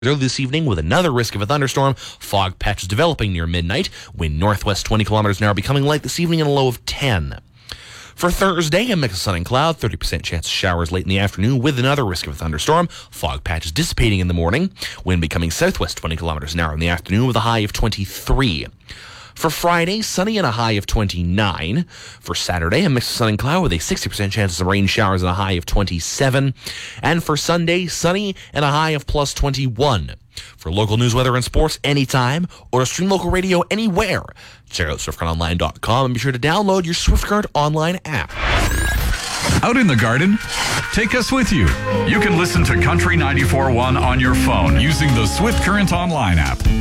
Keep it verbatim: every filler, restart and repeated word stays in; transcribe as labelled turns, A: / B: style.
A: This evening with another risk of a thunderstorm. Fog patches developing near midnight. Wind northwest twenty kilometers an hour, becoming light this evening and a low of ten. For Thursday, a mix of sun and cloud, thirty percent chance of showers late in the afternoon with another risk of a thunderstorm. Fog patches dissipating in the morning. Wind becoming southwest twenty kilometers an hour in the afternoon with a high of twenty-three. For Friday, sunny and a high of twenty-nine. For Saturday, a mix of sun and cloud with a sixty percent chance of rain showers and a high of twenty-seven. And for Sunday, sunny and a high of plus twenty-one. For local news, weather, and sports anytime, or to stream local radio anywhere, check out swift current online dot com and be sure to download your Swift Current Online app.
B: Out in the garden? Take us with you. You can listen to Country ninety-four point one on your phone using the Swift Current Online app.